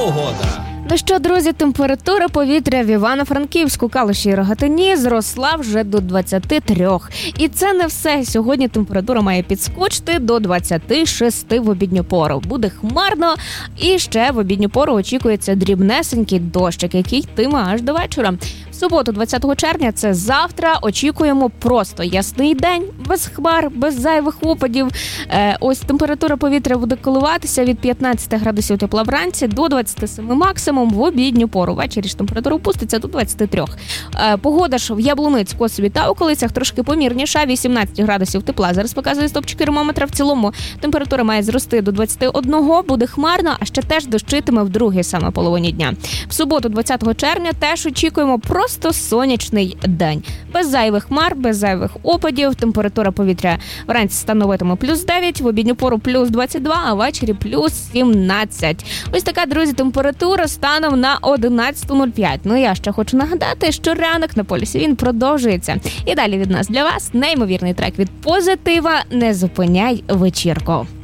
погода. Ну що, друзі, температура повітря в Івано-Франківську, Калуші і Рогатині зросла вже до 23. І це не все. Сьогодні температура має підскочити до 26 в обідню пору. Буде хмарно, і ще в обідню пору очікується дрібнесенький дощик, який йтиме аж до вечора. В суботу, 20 червня, це завтра, очікуємо просто ясний день, без хмар, без зайвих опадів. Ось температура повітря буде коливатися від 15 градусів тепла вранці до 27 максимум в обідню пору. Ввечері ж температура опуститься до 23. Погода ж в Яблуниць, Косові та околицях трошки помірніша, 18 градусів тепла. Зараз показує стопчик термометра. В цілому температура має зрости до 21, буде хмарно, а ще теж дощитиме в другій саме половині дня. В суботу, 20 червня, теж очікуємо просто сонячний день. Без зайвих хмар, без зайвих опадів. Температура повітря вранці становитиме плюс 9, в обідню пору плюс 22, а ввечері плюс 17. Ось така, друзі, температура станом на 11:05. Ну, я ще хочу нагадати, що ранок на полюсі він продовжується. І далі від нас для вас неймовірний трек від Позитива «Не зупиняй вечірку».